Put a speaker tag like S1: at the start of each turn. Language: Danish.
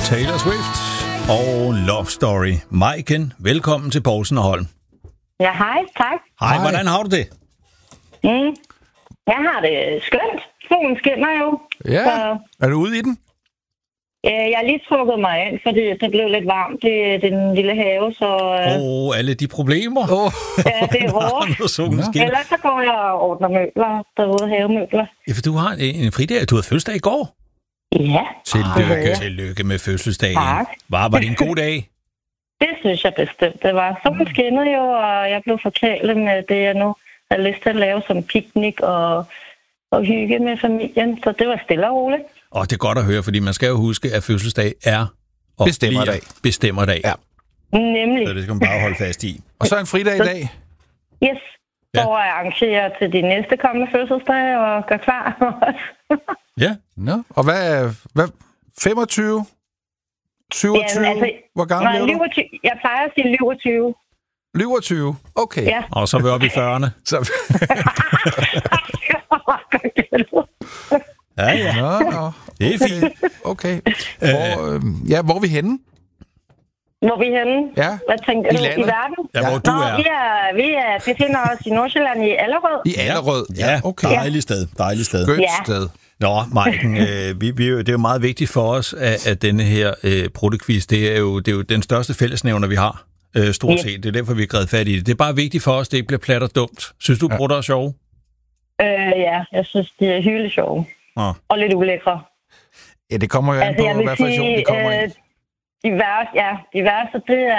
S1: Taylor Swift og Love Story. Maiken, velkommen til Poulsen og Holm.
S2: Ja, hej, tak.
S1: Hej, hvordan har du det?
S2: Jeg har det skønt. Solen skinner jo.
S3: Ja,
S2: Så,
S3: er du ude i den?
S2: jeg har lige trukket mig ind, fordi det blev lidt varmt i den lille have, så
S1: Alle de problemer.
S2: ja, det er hårdt.
S1: Når solen skinner.
S2: Ellers så går jeg og ordner møbler derude, havemøbler.
S1: Ja, for du har en fridag. Du havde fødselsdag i går.
S2: Ja,
S1: Tillykke med fødselsdagen.
S2: Tak.
S1: Var det en god dag?
S2: det synes jeg bestemt, det var. Solen skinnede jo, og jeg blev forkælet med det, jeg nu havde lyst til at lave som piknik og hygge med familien, så det var stille og roligt.
S1: Og det er godt at høre, fordi man skal jo huske, at fødselsdag er og bestemmerdag.
S3: Ja.
S2: Nemlig.
S1: Så det skal man bare holde fast i.
S3: Og så en fridag i dag.
S2: Yes. Så jeg arrangerer til de næste kommende fødselsdage og gør klar også.
S1: Ja.
S3: Nå. Og hvad 25? 27?
S2: Ja, altså,
S3: Hvor gammel er du?
S2: Jeg plejer at sige 27.
S3: 27? Okay.
S2: Ja.
S1: Og så er vi oppe i 40'erne.
S3: Så...
S1: Ja.
S3: Nå.
S1: Det er fint.
S3: Okay. Hvor er vi henne?
S2: Hvor er vi henne?
S3: Ja.
S2: Hvad tænker
S3: I
S2: du?
S3: landet?
S2: I verden?
S1: Ja, hvor du er.
S2: Vi befinder os i Nordsjælland i Allerød.
S3: I Allerød?
S1: Ja,
S3: okay.
S1: Dejligt sted.
S3: Godt
S2: Ja.
S3: sted.
S1: Nå, Maiken, det er jo meget vigtigt for os, at denne her prottequiz, det er jo den største fællesnævner, vi har, stort set. Det er derfor, vi er grædet fat i det. Det er bare vigtigt for os, det ikke bliver plat og dumt. Synes du, prutter er sjove?
S2: Ja, jeg synes, det er hyggeligt sjove. Og lidt ulækre.
S3: Ja, det kommer jo an på, hvad for sjov det kommer i.
S2: De værste, det